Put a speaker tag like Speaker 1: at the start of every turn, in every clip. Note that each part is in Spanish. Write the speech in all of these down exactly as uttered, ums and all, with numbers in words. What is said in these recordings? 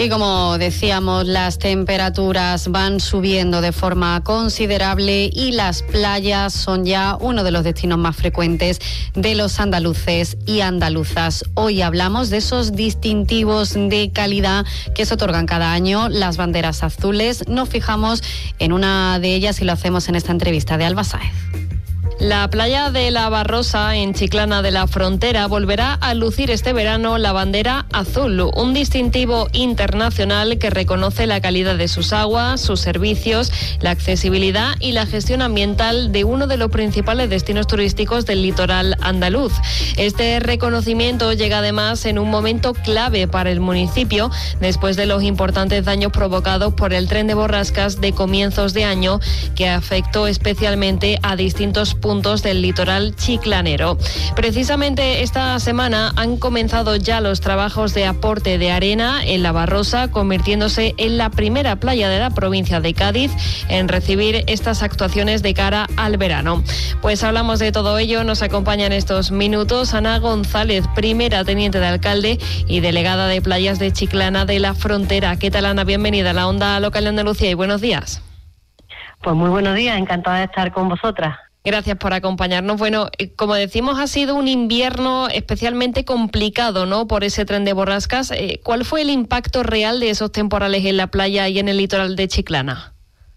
Speaker 1: Y como decíamos, las temperaturas van subiendo de forma considerable y las playas son ya uno de los destinos más frecuentes de los andaluces y andaluzas. Hoy hablamos de esos distintivos de calidad que se otorgan cada año, las banderas azules. Nos fijamos en una de ellas y lo hacemos en esta entrevista de Alba Sáez.
Speaker 2: La playa de La Barrosa, en Chiclana de la Frontera, volverá a lucir este verano la bandera azul, un distintivo internacional que reconoce la calidad de sus aguas, sus servicios, la accesibilidad y la gestión ambiental de uno de los principales destinos turísticos del litoral andaluz. Este reconocimiento llega además en un momento clave para el municipio, después de los importantes daños provocados por el tren de borrascas de comienzos de año, que afectó especialmente a distintos puntos del litoral chiclanero. Precisamente esta semana han comenzado ya los trabajos de aporte de arena en La Barrosa, convirtiéndose en la primera playa de la provincia de Cádiz en recibir estas actuaciones de cara al verano. Pues hablamos de todo ello. Nos acompaña en estos minutos Ana González, primera teniente de alcalde y delegada de playas de Chiclana de la Frontera. ¿Qué tal, Ana? Bienvenida a la Onda Local de Andalucía y buenos días.
Speaker 3: Pues muy buenos días, encantada de estar con vosotras.
Speaker 2: Gracias por acompañarnos. Bueno, como decimos, ha sido un invierno especialmente complicado, ¿no?, por ese tren de borrascas. ¿Cuál fue el impacto real de esos temporales en la playa y en el litoral de Chiclana?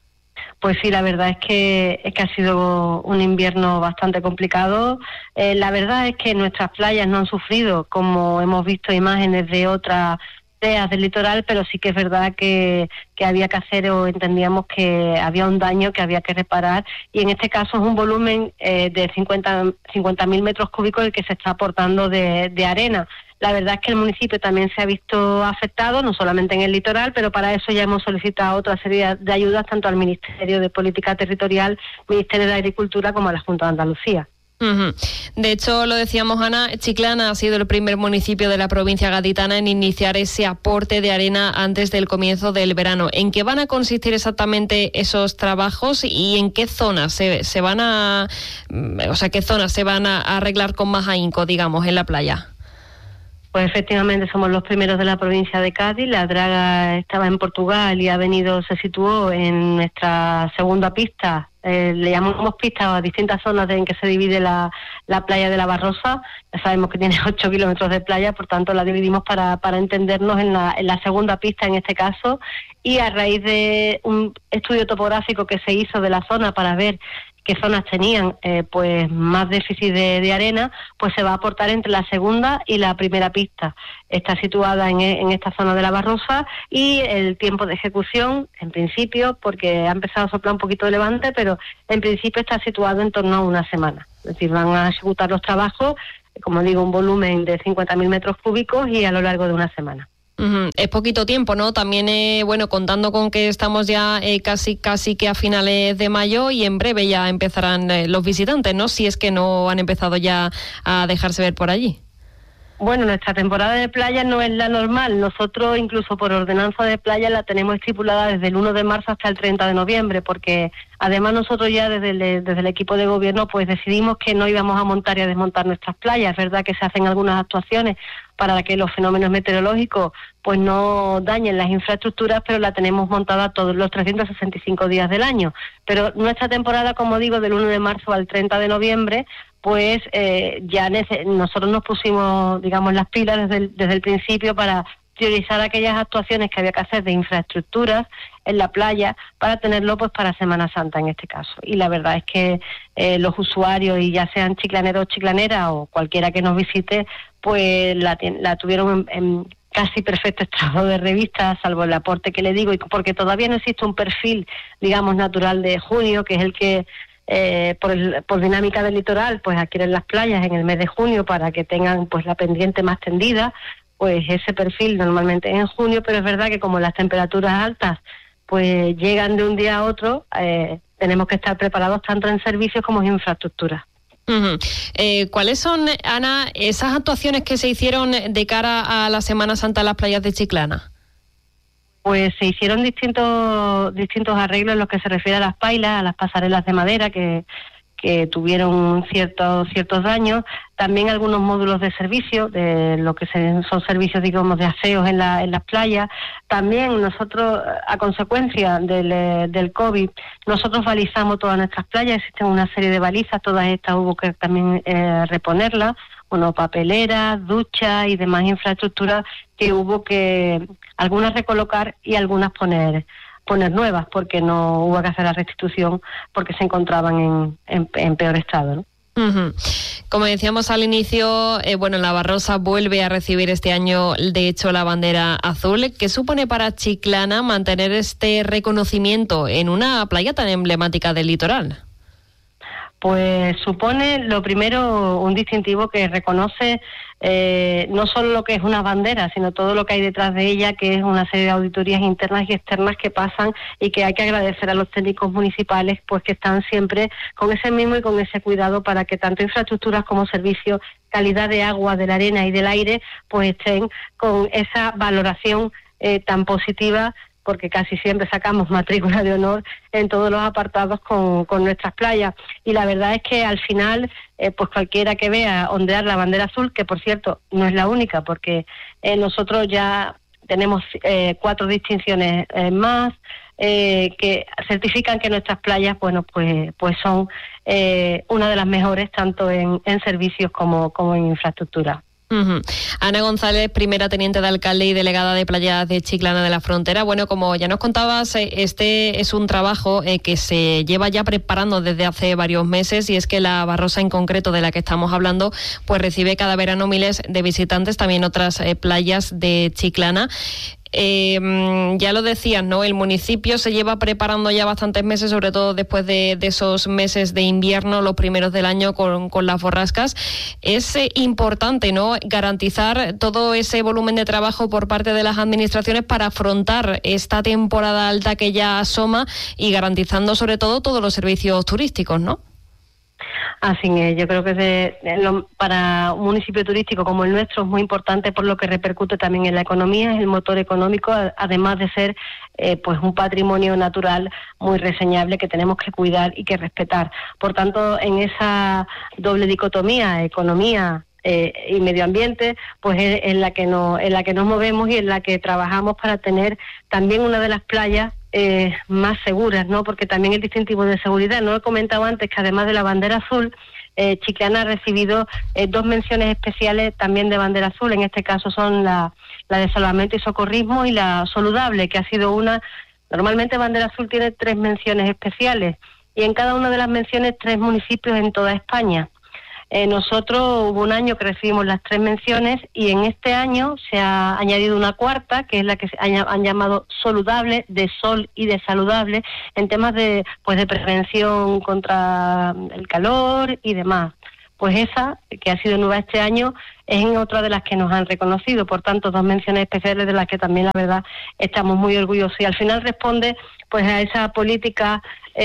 Speaker 3: Pues sí, la verdad es que es que ha sido un invierno bastante complicado. Eh, la verdad es que nuestras playas no han sufrido, como hemos visto imágenes de otras del litoral, pero sí que es verdad que, que había que hacer, o entendíamos que había un daño que había que reparar, y en este caso es un volumen eh, de cincuenta mil metros cúbicos el que se está aportando de, de arena. La verdad es que el municipio también se ha visto afectado, no solamente en el litoral, pero para eso ya hemos solicitado otra serie de ayudas tanto al Ministerio de Política Territorial, Ministerio de Agricultura, como a la Junta de Andalucía.
Speaker 2: Uh-huh. De hecho, lo decíamos, Ana, Chiclana ha sido el primer municipio de la provincia gaditana en iniciar ese aporte de arena antes del comienzo del verano. ¿En qué van a consistir exactamente esos trabajos y en qué zonas se, se van a, o sea, qué zonas se van a arreglar con más ahínco, digamos, en la playa?
Speaker 3: Pues efectivamente somos los primeros de la provincia de Cádiz. La draga estaba en Portugal y ha venido, se situó en nuestra segunda pista. Eh, le llamamos pista a distintas zonas en que se divide la, la playa de La Barrosa. Ya sabemos que tiene ocho kilómetros de playa, por tanto la dividimos para, para entendernos en la, en la segunda pista en este caso. Y a raíz de un estudio topográfico que se hizo de la zona para ver qué zonas tenían eh, pues más déficit de, de arena, pues se va a aportar entre la segunda y la primera pista. Está situada en, en esta zona de La Barrosa, y el tiempo de ejecución, en principio, porque ha empezado a soplar un poquito de levante, pero en principio está situado en torno a una semana. Es decir, van a ejecutar los trabajos, como digo, un volumen de cincuenta mil metros cúbicos y a lo largo de una semana.
Speaker 2: Uh-huh. Es poquito tiempo, ¿no? También, eh, bueno, contando con que estamos ya eh, casi casi que a finales de mayo y en breve ya empezarán eh, los visitantes, ¿no? Si es que no han empezado ya a dejarse ver por allí.
Speaker 3: Bueno, nuestra temporada de playa no es la normal. Nosotros, incluso por ordenanza de playa, la tenemos estipulada desde el uno de marzo hasta el treinta de noviembre, porque además nosotros ya desde el, desde el equipo de gobierno pues decidimos que no íbamos a montar y a desmontar nuestras playas. Es verdad que se hacen algunas actuaciones para que los fenómenos meteorológicos pues no dañen las infraestructuras, pero la tenemos montada todos los trescientos sesenta y cinco días del año. Pero nuestra temporada, como digo, del uno de marzo al treinta de noviembre, pues eh, ya nece- nosotros nos pusimos, digamos, las pilas desde el, desde el principio para priorizar aquellas actuaciones que había que hacer de infraestructuras en la playa para tenerlo pues para Semana Santa en este caso. Y la verdad es que eh, los usuarios, y ya sean chiclaneros o chiclaneras o cualquiera que nos visite, pues la, la tuvieron en, en casi perfecto estado de revista, salvo el aporte que le digo, y porque todavía no existe un perfil, digamos, natural de junio, que es el que Eh, por, el, por dinámica del litoral, pues adquieren las playas en el mes de junio para que tengan pues la pendiente más tendida. Pues ese perfil normalmente es en junio, pero es verdad que como las temperaturas altas pues llegan de un día a otro, eh, tenemos que estar preparados tanto en servicios como en infraestructuras.
Speaker 2: Uh-huh. Eh, ¿Cuáles son, Ana, esas actuaciones que se hicieron de cara a la Semana Santa en las playas de Chiclana?
Speaker 3: Pues se hicieron distintos distintos arreglos en lo que se refiere a las pailas, a las pasarelas de madera que, que tuvieron ciertos ciertos daños, también algunos módulos de servicio, de lo que se, son servicios, digamos, de aseos en, la, en las playas. También nosotros, a consecuencia del, del COVID, nosotros balizamos todas nuestras playas, existen una serie de balizas, todas estas hubo que también eh, reponerlas, bueno, papeleras, duchas y demás infraestructuras que hubo que algunas recolocar y algunas poner poner nuevas, porque no hubo que hacer la restitución porque se encontraban en, en, en peor estado, ¿no?
Speaker 2: Uh-huh. Como decíamos al inicio, eh, bueno, la Barrosa vuelve a recibir este año, de hecho, la bandera azul. ¿Qué supone para Chiclana mantener este reconocimiento en una playa tan emblemática del litoral?
Speaker 3: Pues supone, lo primero, un distintivo que reconoce eh, no solo lo que es una bandera, sino todo lo que hay detrás de ella, que es una serie de auditorías internas y externas que pasan, y que hay que agradecer a los técnicos municipales, pues que están siempre con ese mimo y con ese cuidado para que tanto infraestructuras como servicios, calidad de agua, de la arena y del aire, pues estén con esa valoración eh, tan positiva, porque casi siempre sacamos matrícula de honor en todos los apartados con, con nuestras playas. Y la verdad es que al final, eh, pues cualquiera que vea ondear la bandera azul, que por cierto no es la única, porque eh, nosotros ya tenemos eh, cuatro distinciones eh, más, eh, que certifican que nuestras playas, bueno, pues pues son eh, una de las mejores, tanto en, en servicios como, como en infraestructura.
Speaker 2: Uh-huh. Ana González, primera teniente de alcalde y delegada de playas de Chiclana de la Frontera. Bueno, como ya nos contabas, este es un trabajo eh, que se lleva ya preparando desde hace varios meses, y es que la Barrosa en concreto, de la que estamos hablando, pues recibe cada verano miles de visitantes, también otras eh, playas de Chiclana. Eh, ya lo decías, ¿no? El municipio se lleva preparando ya bastantes meses, sobre todo después de, de esos meses de invierno, los primeros del año con, con las borrascas. Es eh, importante, ¿no?, garantizar todo ese volumen de trabajo por parte de las administraciones para afrontar esta temporada alta que ya asoma, y garantizando sobre todo todos los servicios turísticos, ¿no?
Speaker 3: Así es, yo creo que de, de lo, para un municipio turístico como el nuestro es muy importante, por lo que repercute también en la economía, es el motor económico, además de ser eh, pues un patrimonio natural muy reseñable que tenemos que cuidar y que respetar. Por tanto, en esa doble dicotomía, economía eh, y medio ambiente, pues es en la que nos, en la que nos movemos y en la que trabajamos para tener también una de las playas Eh, más seguras, ¿no? Porque también el distintivo de seguridad, no he comentado antes que además de la bandera azul, eh, Chiclana ha recibido eh, dos menciones especiales también de bandera azul. En este caso son la, la de salvamento y socorrismo y la saludable, que ha sido una. Normalmente bandera azul tiene tres menciones especiales, y en cada una de las menciones tres municipios en toda España. Eh, nosotros hubo un año que recibimos las tres menciones, y en este año se ha añadido una cuarta, que es la que se han, han llamado saludable, de sol y de saludable, en temas de pues de prevención contra el calor y demás. Pues esa, que ha sido nueva este año, es en otra de las que nos han reconocido. Por tanto, dos menciones especiales de las que también, la verdad, estamos muy orgullosos. Y al final responde pues a esa política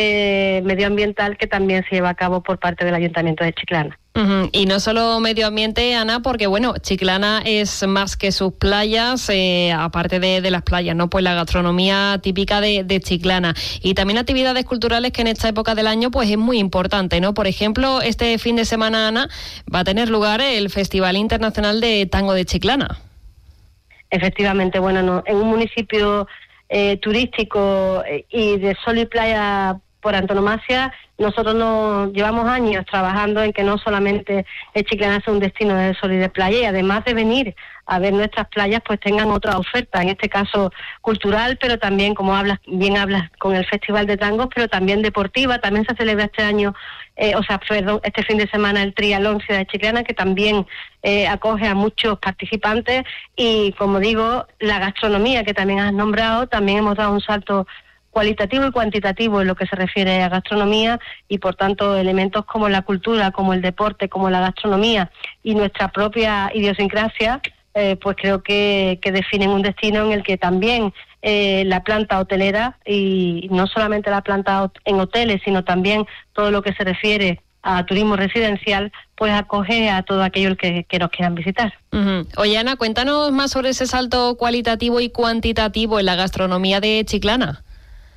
Speaker 3: eh, medioambiental que también se lleva a cabo por parte del Ayuntamiento de Chiclana.
Speaker 2: Uh-huh. Y no solo medio ambiente, Ana, porque bueno, Chiclana es más que sus playas, eh, aparte de, de las playas, ¿no? Pues la gastronomía típica de, de Chiclana, y también actividades culturales que en esta época del año pues es muy importante, ¿no? Por ejemplo, este fin de semana, Ana, va a tener lugar el Festival Internacional de Tango de Chiclana.
Speaker 3: Efectivamente, bueno, no, en un municipio eh, turístico eh, y de sol y playa por antonomasia, nosotros nos llevamos años trabajando en que no solamente Chiclana sea un destino de sol y de playa, y además de venir a ver nuestras playas, pues tengan otra oferta, en este caso cultural, pero también, como hablas, bien hablas, con el Festival de Tangos, pero también deportiva. También se celebra este año, eh, o sea, perdón, este fin de semana el Triatlón Ciudad de Chiclana, que también eh, acoge a muchos participantes, y como digo, la gastronomía que también has nombrado, también hemos dado un salto cualitativo y cuantitativo en lo que se refiere a gastronomía, y por tanto elementos como la cultura, como el deporte, como la gastronomía y nuestra propia idiosincrasia, eh, pues creo que, que definen un destino en el que también eh, la planta hotelera, y no solamente la planta en hoteles, sino también todo lo que se refiere a turismo residencial, pues acoge a todo aquello que, que nos quieran visitar.
Speaker 2: Uh-huh. Oye, Ana, cuéntanos más sobre ese salto cualitativo y cuantitativo en la gastronomía de Chiclana.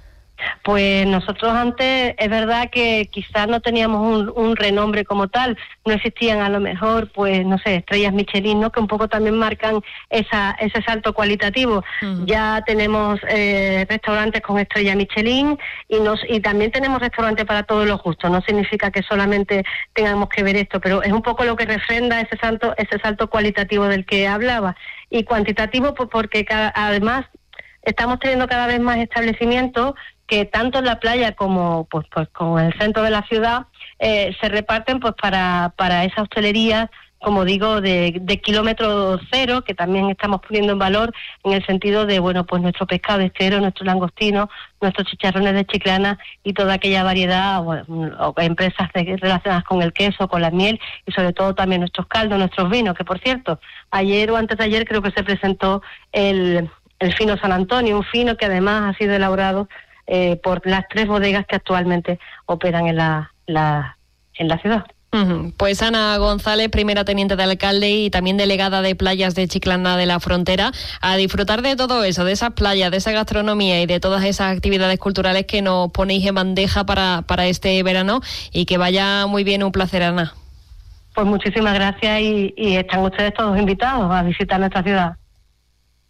Speaker 3: Pues nosotros antes, es verdad que quizás no teníamos un, un renombre como tal, no existían a lo mejor, pues no sé, estrellas Michelin, ¿no? Que un poco también marcan esa, ese salto cualitativo. Uh-huh. Ya tenemos eh, restaurantes con estrella Michelin y, nos, y también tenemos restaurantes para todos los gustos, no significa que solamente tengamos que ver esto, pero es un poco lo que refrenda ese salto, ese salto cualitativo del que hablaba. Y cuantitativo, pues porque cada, además estamos teniendo cada vez más establecimientos que tanto en la playa como pues, pues como en el centro de la ciudad eh, se reparten pues para para esa hostelería, como digo, de, de kilómetro cero, que también estamos poniendo en valor en el sentido de, bueno, pues nuestro pescado de estero, nuestro langostino, nuestros chicharrones de Chiclana y toda aquella variedad, bueno, o empresas de, relacionadas con el queso, con la miel y sobre todo también nuestros caldos, nuestros vinos, que por cierto, ayer o antes de ayer creo que se presentó el, el fino San Antonio, un fino que además ha sido elaborado Eh, por las tres bodegas que actualmente operan en la, la, en la ciudad.
Speaker 2: Uh-huh. Pues Ana González, primera teniente de alcalde y también delegada de playas de Chiclana de la Frontera, a disfrutar de todo eso, de esas playas, de esa gastronomía y de todas esas actividades culturales que nos ponéis en bandeja para, para este verano, y que vaya muy bien. Un placer, Ana.
Speaker 3: Pues muchísimas gracias y, y están ustedes todos invitados a visitar nuestra ciudad.